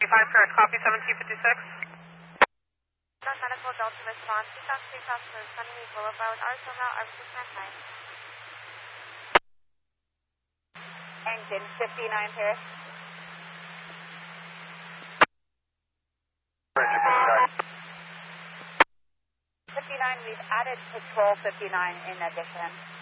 correct. Copy 1756. Non-medical Delta response. Tucson Street Crossroads, Sunnymead Boulevard, Arizona, Arbutus Mankind. Engine 59 Paris. 59, we've added patrol 59 in addition.